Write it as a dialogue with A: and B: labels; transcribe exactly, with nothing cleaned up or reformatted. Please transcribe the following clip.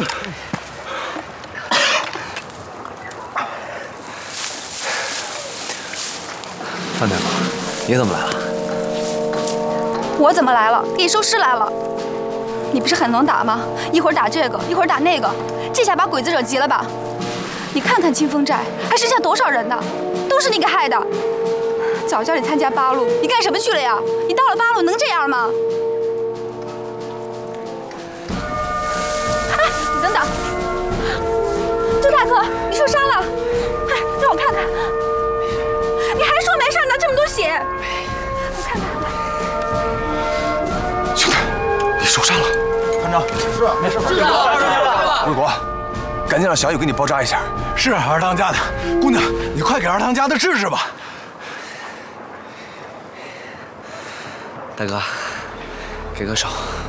A: 范大夫，你怎么来了？
B: 我怎么来了？给你收尸来了。你不是很能打吗？一会儿打这个，一会儿打那个，这下把鬼子惹急了吧？你看看清风寨还剩下多少人呢？都是你给害的。早叫你参加八路，你干什么去了呀？你到了八路能这样吗？哎，你等等，周大哥，你受伤了。哎，让我看看。你还说没事呢，这么多血。我看看。
A: 兄弟，你受伤了。
C: 团长，是没事，是
A: 啊。卫国，赶紧让小雨给你包扎一下。
C: 是二当家的姑娘，你快给二当家的治治吧。
A: 大哥，给个手。